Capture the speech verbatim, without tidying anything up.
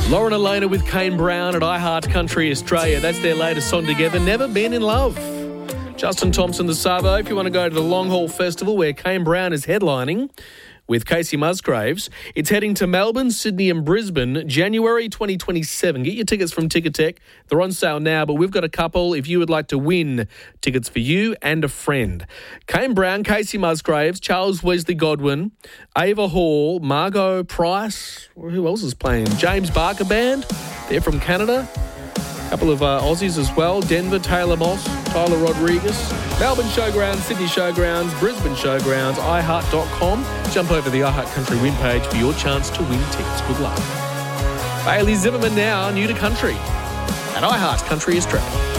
Lauren Elena with Kane Brown at iHeart Country Australia. That's their latest song together, Never Been in Love. Justin Thompson, the Savo, if you want to go to the Long Haul Festival where Kane Brown is headlining with Casey Musgraves. It's heading to Melbourne, Sydney and Brisbane, January twenty twenty-seven. Get your tickets from Ticketek. They're on sale now, but we've got a couple if you would like to win tickets for you and a friend. Kane Brown, Casey Musgraves, Charles Wesley Godwin, Ava Hall, Margot Price. Who else is playing? James Barker Band. They're from Canada. A couple of uh, Aussies as well. Denver, Taylor Moss, Tyler Rodriguez. Melbourne Showgrounds, Sydney Showgrounds, Brisbane Showgrounds, i heart dot com. Jump over to the iHeart Country win page for your chance to win tickets. Good luck. Bailey Zimmerman now, new to country at iHeart Country Australia.